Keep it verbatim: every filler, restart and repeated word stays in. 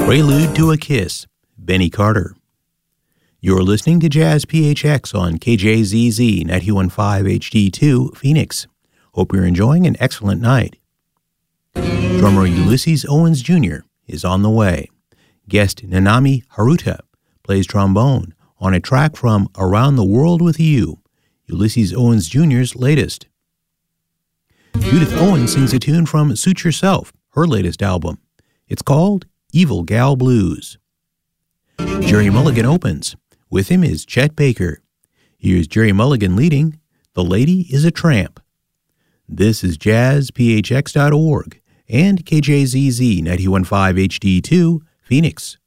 Prelude to a Kiss, Benny Carter. You're listening to Jazz P H X on K J Z Z ninety-one point five H D two, Phoenix. Hope you're enjoying an excellent night. Drummer Ulysses Owens Junior is on the way. Guest Nanami Haruta plays trombone on a track from Around the World with You, Ulysses Owens Junior's latest. Judith Owens sings a tune from Suit Yourself, her latest album. It's called Evil Gal Blues. Jerry Mulligan opens. With him is Chet Baker. Here's Jerry Mulligan leading The Lady is a Tramp. This is jazz p h x dot org and K J Z Z ninety-one point five H D two, Phoenix.